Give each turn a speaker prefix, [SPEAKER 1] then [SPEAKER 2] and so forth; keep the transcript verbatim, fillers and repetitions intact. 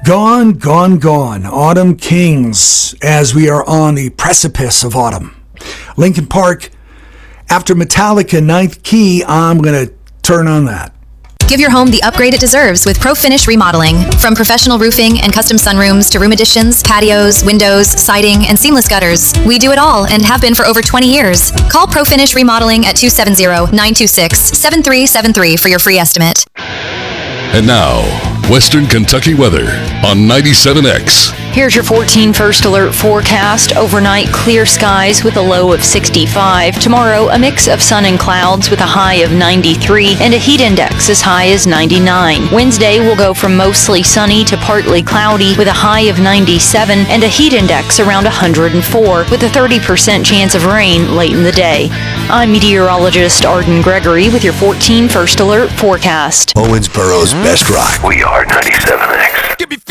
[SPEAKER 1] Gone, gone, gone. Autumn Kings, as we are on the precipice of autumn. Linkin Park, after Metallica Ninth Key, I'm going to turn on that.
[SPEAKER 2] Give your home the upgrade it deserves with ProFinish Remodeling. From professional roofing and custom sunrooms to room additions, patios, windows, siding, and seamless gutters, we do it all and have been for over twenty years. Call ProFinish Remodeling at two seven zero, nine two six, seven three seven three for your free estimate.
[SPEAKER 3] And now, Western Kentucky weather on ninety-seven X.
[SPEAKER 4] Here's your fourteen First Alert forecast. Overnight, clear skies with a low of sixty-five. Tomorrow, a mix of sun and clouds with a high of ninety-three and a heat index as high as ninety-nine. Wednesday will go from mostly sunny to partly cloudy with a high of ninety-seven and a heat index around one hundred four with a thirty percent chance of rain late in the day. I'm meteorologist Arden Gregory with your fourteen First Alert forecast.
[SPEAKER 5] Owensboro's best rock. We are